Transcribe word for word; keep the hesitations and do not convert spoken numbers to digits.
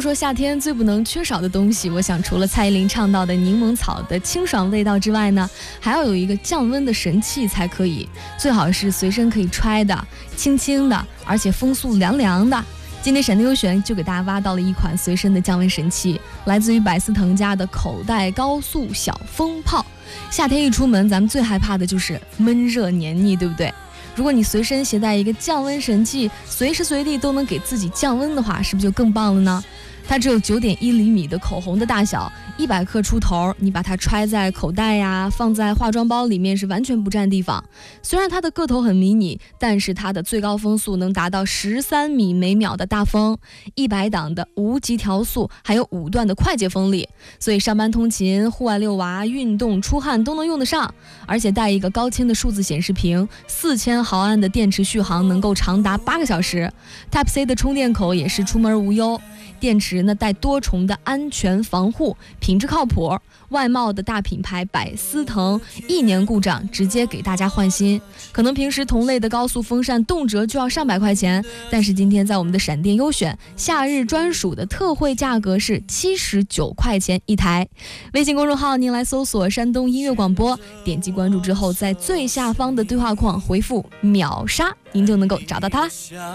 说夏天最不能缺少的东西，我想除了蔡依林唱到的柠檬草的清爽味道之外呢，还要有一个降温的神器才可以，最好是随身可以揣的，轻轻的，而且风速凉凉的。今天闪电优选就给大家挖到了一款随身的降温神器，来自于百思腾家的口袋高速小风炮。夏天一出门，咱们最害怕的就是闷热黏腻，对不对？如果你随身携带一个降温神器，随时随地都能给自己降温的话，是不是就更棒了呢？它只有 九点一厘米的口红的大小，一百克出头，你把它揣在口袋呀，放在化妆包里面是完全不占地方。虽然它的个头很迷你，但是它的最高风速能达到十三米每秒的大风，一百档的无级调速，还有五段的快捷风力，所以上班通勤、户外遛娃、运动、出汗都能用得上。而且带一个高清的数字显示屏，四千毫安的电池续航能够长达八个小时 ，Type C 的充电口也是出门无忧。电池呢带多重的安全防护，品质靠谱。外贸的大品牌百思腾一年故障直接给大家换新。可能平时同类的高速风扇动辄就要上百块钱，但是今天在我们的闪电优选夏日专属的特惠价格是七十九块钱一台。微信公众号您来搜索山东音乐广播，点击关注之后，在最下方的对话框回复秒杀，您就能够找到它。